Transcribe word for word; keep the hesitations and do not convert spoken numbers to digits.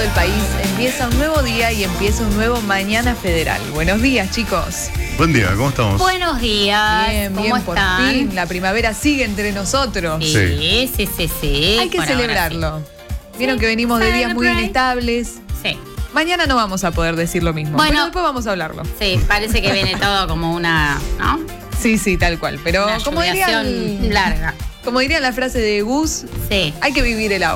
el país empieza un nuevo día y empieza un nuevo Mañana Federal. Buenos días, chicos. Buen día, ¿cómo estamos? Buenos días. Bien, ¿Cómo bien, están? por fin. La primavera sigue entre nosotros. Sí, sí, sí, sí. Hay que Por ahora celebrarlo. sí. Vieron Sí, que venimos de días muy celebrate. inestables. Sí, Mañana no vamos a poder decir lo mismo. Bueno. Pero después vamos a hablarlo. sí, parece que viene todo como una, ¿no? Sí, sí, tal cual. Pero Una como dirían, lluviación larga. como diría la frase de Gus, Sí. hay que vivir el ahora.